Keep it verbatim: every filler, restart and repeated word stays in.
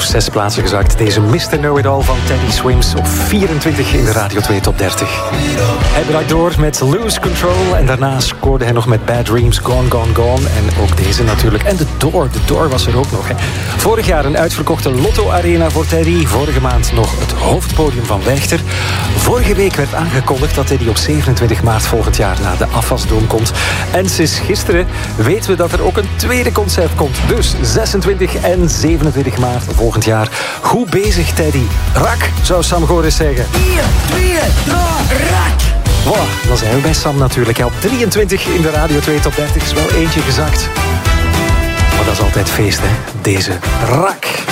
nog zes plaatsen gezakt. Deze mister Know-It-All van Teddy Swims op vierentwintig in de Radio twee Top dertig. Hij brak door met Lose Control en daarna scoorde hij nog met Bad Dreams, Gone, Gone, Gone. En ook deze natuurlijk. En de Door, de Door was er ook nog. Hè. Vorig jaar een uitverkochte Lotto Arena voor Teddy. Vorige maand nog het hoofdpodium van Werchter. Vorige week werd aangekondigd dat Teddy op zevenentwintig maart volgend jaar naar de Afasdome komt. En sinds gisteren weten we dat er ook een tweede concert komt. Dus zesentwintig en zevenentwintig maart volgend jaar. Goed bezig, Teddy. Rak, zou Sam Goris zeggen. vier, twee, drie, rak! Voilà, dan zijn we bij Sam natuurlijk. Op drieëntwintig in de Radio twee Top dertig is wel eentje gezakt. Maar dat is altijd feest, hè? Deze Rak.